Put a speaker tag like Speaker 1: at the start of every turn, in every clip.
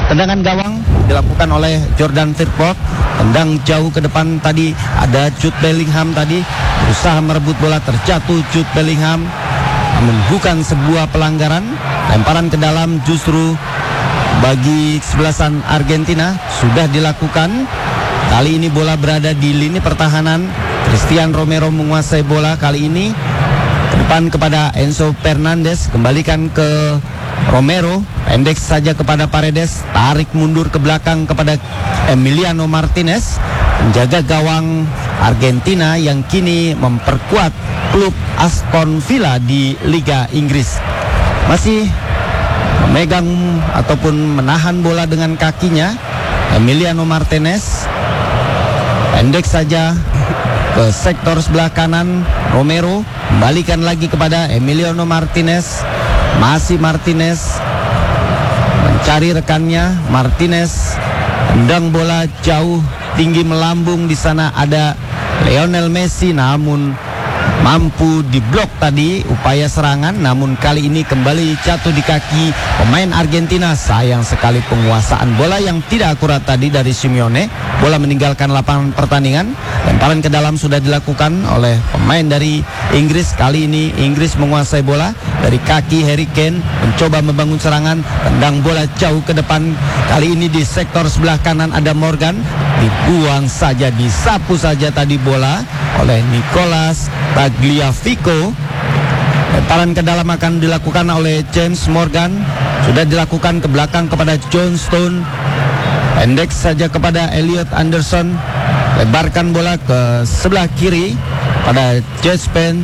Speaker 1: Tendangan gawang dilakukan oleh Jordan Firpo. Tendang jauh ke depan tadi ada Jude Bellingham tadi berusaha merebut bola, terjatuh Jude Bellingham. Namun bukan sebuah pelanggaran. Lemparan ke dalam justru bagi kesebelasan Argentina sudah dilakukan. Kali ini bola berada di lini pertahanan. Cristian Romero menguasai bola kali ini. Ke depan kepada Enzo Fernandez, kembalikan ke Romero, pendek saja kepada Paredes, tarik mundur ke belakang kepada Emiliano Martinez, menjaga gawang Argentina yang kini memperkuat klub Aston Villa di Liga Inggris. Masih memegang ataupun menahan bola dengan kakinya Emiliano Martinez, pendek saja ke sektor sebelah kanan. Romero kembalikan lagi kepada Emiliano Martinez. Masih Martinez mencari rekannya. Martinez tendang bola jauh tinggi melambung. Di sana ada Lionel Messi, namun mampu diblok tadi upaya serangan. Namun kali ini kembali jatuh di kaki pemain Argentina. Sayang sekali penguasaan bola yang tidak akurat tadi dari Simeone. Bola meninggalkan lapangan pertandingan. Lemparan ke dalam sudah dilakukan oleh pemain dari Inggris. Kali ini Inggris menguasai bola dari kaki Harry Kane, mencoba membangun serangan. Tendang bola jauh ke depan. Kali ini di sektor sebelah kanan ada Morgan. Dibuang saja, disapu saja tadi bola oleh Nicolas Tagliafico. Lemparan ke dalam akan dilakukan oleh James Morgan. Sudah dilakukan ke belakang kepada John Stone. Pendek saja kepada Elliot Anderson. Lebarkan bola ke sebelah kiri pada Jespen.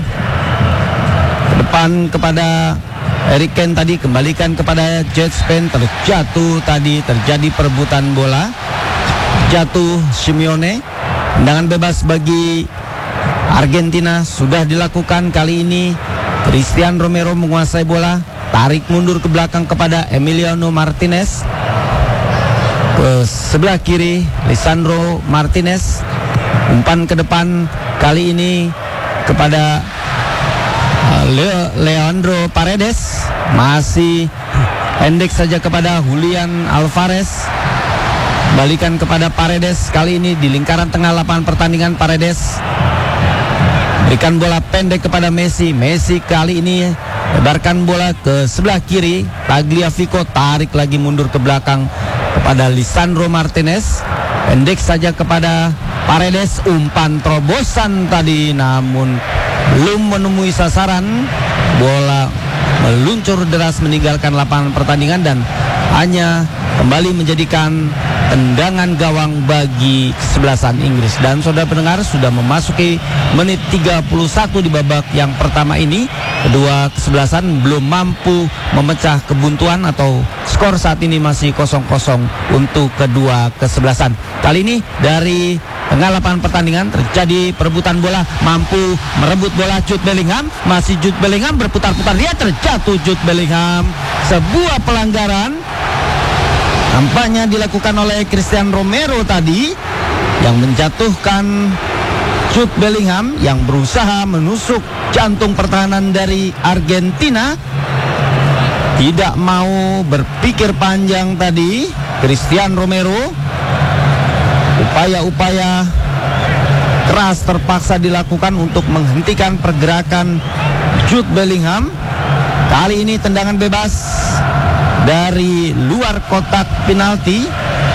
Speaker 1: Ke depan kepada Harry Kane tadi, kembalikan kepada Jespen. Terjatuh tadi, terjadi perebutan bola. Jatuh Simeone. Tendangan bebas bagi Argentina sudah dilakukan. Kali ini Cristian Romero menguasai bola, tarik mundur ke belakang kepada Emiliano Martinez. Ke sebelah kiri Lisandro Martinez, umpan ke depan kali ini kepada Leandro Paredes. Masih pendek saja kepada Julian Alvarez. Balikan kepada Paredes. Kali ini di lingkaran tengah lapangan pertandingan. Paredes berikan bola pendek kepada Messi. Messi kali ini lebarkan bola ke sebelah kiri. Tagliafico tarik lagi mundur ke belakang kepada Lisandro Martinez. Pendek saja kepada Paredes. Umpan terobosan tadi, namun belum menemui sasaran. Bola meluncur deras meninggalkan lapangan pertandingan dan hanya kembali menjadikan tendangan gawang bagi kesebelasan Inggris. Dan saudara pendengar, sudah memasuki menit 31 di babak yang pertama ini. Kedua kesebelasan belum mampu memecah kebuntuan atau skor saat ini masih 0-0 untuk kedua kesebelasan. Kali ini dari tengah lapangan pertandingan terjadi perebutan bola, mampu merebut bola Jude Bellingham. Masih Jude Bellingham berputar-putar, dia terjatuh Jude Bellingham. Sebuah pelanggaran nampaknya dilakukan oleh Cristian Romero tadi, yang menjatuhkan Jude Bellingham yang berusaha menusuk jantung pertahanan dari Argentina. Tidak mau berpikir panjang tadi Cristian Romero. Upaya-upaya keras terpaksa dilakukan untuk menghentikan pergerakan Jude Bellingham. Kali ini tendangan bebas dari luar kotak penalti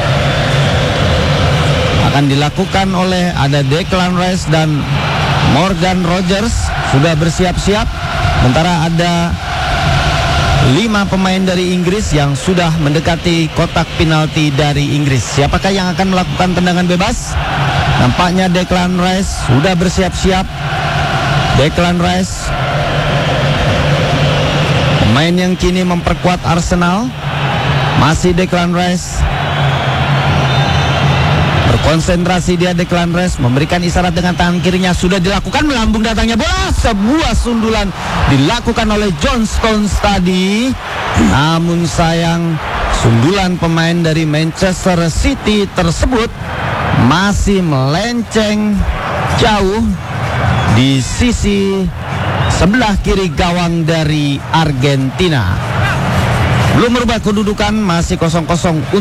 Speaker 1: akan dilakukan oleh ada Declan Rice dan Morgan Rogers sudah bersiap-siap. Sementara ada 5 pemain dari Inggris yang sudah mendekati kotak penalti dari Inggris. Siapakah yang akan melakukan tendangan bebas? Nampaknya Declan Rice sudah bersiap-siap. Declan Rice, pemain yang kini memperkuat Arsenal. Masih Declan Rice berkonsentrasi, dia Declan Rice memberikan isyarat dengan tangan kirinya. Sudah dilakukan, melambung datangnya bola. Sebuah sundulan dilakukan oleh John Stones tadi. Namun sayang, sundulan pemain dari Manchester City tersebut masih melenceng jauh di sisi sebelah kiri gawang dari Argentina. Belum merubah kedudukan, masih 0-0